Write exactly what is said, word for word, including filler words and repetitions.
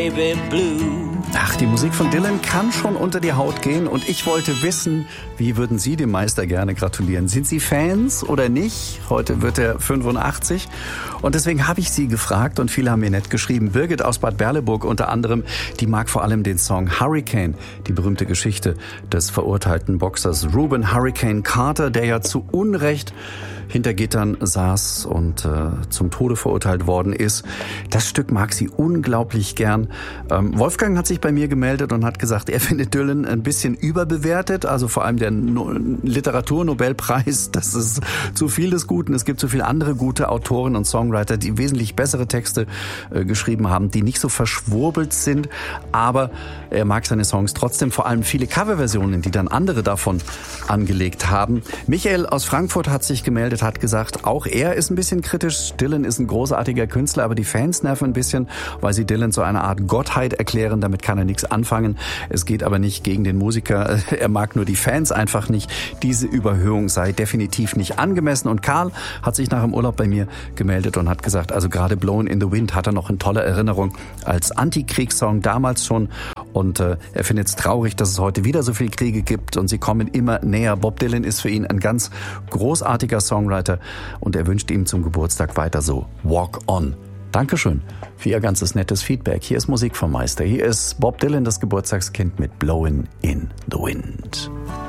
baby blue. Ach, die Musik von Dylan kann schon unter die Haut gehen und ich wollte wissen, wie würden Sie dem Meister gerne gratulieren? Sind Sie Fans oder nicht? Heute wird er fünfundachtzig und deswegen habe ich Sie gefragt und viele haben mir nett geschrieben. Birgit aus Bad Berleburg unter anderem, die mag vor allem den Song Hurricane, die berühmte Geschichte des verurteilten Boxers Reuben Hurricane Carter, der ja zu Unrecht hinter Gittern saß und äh, zum Tode verurteilt worden ist. Das Stück mag sie unglaublich gern. Ähm, Wolfgang hat sich bei mir gemeldet und hat gesagt, er findet Dylan ein bisschen überbewertet, also vor allem der no- Literaturnobelpreis, das ist zu viel des Guten. Es gibt so viele andere gute Autoren und Songwriter, die wesentlich bessere Texte äh, geschrieben haben, die nicht so verschwurbelt sind, aber er mag seine Songs trotzdem, vor allem viele Coverversionen, die dann andere davon angelegt haben. Michael aus Frankfurt hat sich gemeldet, hat gesagt, auch er ist ein bisschen kritisch. Dylan ist ein großartiger Künstler, aber die Fans nerven ein bisschen, weil sie Dylan so eine Art Gottheit erklären. Damit kann er nichts anfangen. Es geht aber nicht gegen den Musiker. Er mag nur die Fans einfach nicht. Diese Überhöhung sei definitiv nicht angemessen. Und Karl hat sich nach dem Urlaub bei mir gemeldet und hat gesagt, also gerade Blown in the Wind hat er noch in toller Erinnerung als Antikriegssong damals schon. Und äh, er findet es traurig, dass es heute wieder so viel Kriege gibt und sie kommen immer näher. Bob Dylan ist für ihn ein ganz großartiger Songwriter und er wünscht ihm zum Geburtstag weiter so Walk On. Dankeschön für Ihr ganzes nettes Feedback. Hier ist Musik vom Meister. Hier ist Bob Dylan, das Geburtstagskind mit Blowin' in the Wind.